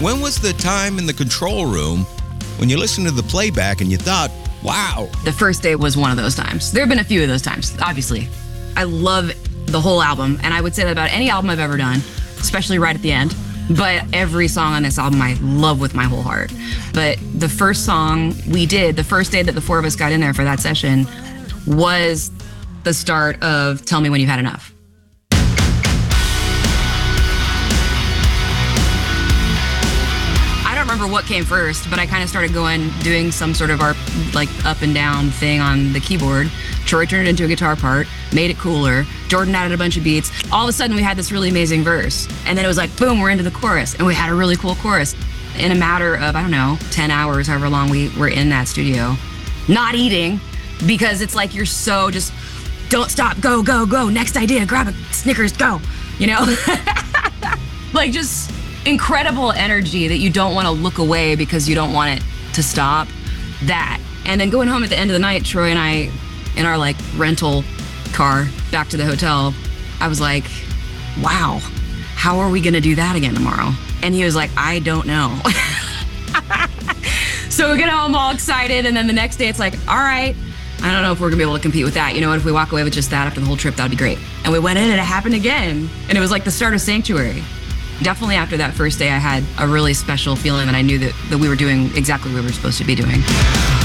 When was the time in the control room when you listened to the playback and you thought, wow? The first day was one of those times. There have been a few of those times, obviously. I love the whole album, and I would say that about any album I've ever done, especially right at the end. But every song on this album I love with my whole heart. But the first song we did, the first day that the four of us got in there for that session, was the start of Tell Me When You've Had Enough. I don't remember what came first, but I kind of started doing some sort of like up and down thing on the keyboard. Troy turned it into a guitar part, made it cooler. Jordan added a bunch of beats. All of a sudden we had this really amazing verse. And then it was like, boom, we're into the chorus. And we had a really cool chorus. In a matter of, 10 hours, however long we were in that studio, not eating, because it's like you're so just, don't stop, go, go, go, next idea, grab a Snickers, go, Like just incredible energy that you don't want to look away because you don't want it to stop. That. And then going home at the end of the night, Troy and I, in our like rental car back to the hotel, I was like, wow, how are we gonna do that again tomorrow? And he was like, I don't know. So we get home all excited, and then the next day it's like, all right, I don't know if we're gonna be able to compete with that. You know what, if we walk away with just that after the whole trip, that'd be great. And we went in and it happened again. And it was like the start of Sanctuary. Definitely after that first day, I had a really special feeling that I knew that we were doing exactly what we were supposed to be doing.